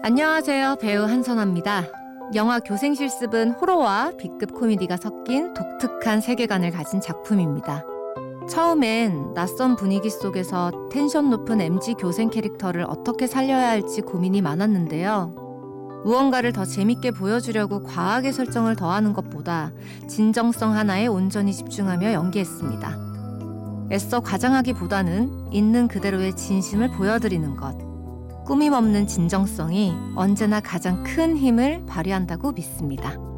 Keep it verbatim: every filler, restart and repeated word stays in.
안녕하세요. 배우 한선아입니다. 영화 교생실습은 호러와 B급 코미디가 섞인 독특한 세계관을 가진 작품입니다. 처음엔 낯선 분위기 속에서 텐션 높은 엠지 교생 캐릭터를 어떻게 살려야 할지 고민이 많았는데요. 무언가를 더 재밌게 보여주려고 과하게 설정을 더하는 것보다 진정성 하나에 온전히 집중하며 연기했습니다. 애써 과장하기보다는 있는 그대로의 진심을 보여드리는 것. 꾸밈 없는 진정성이 언제나 가장 큰 힘을 발휘한다고 믿습니다.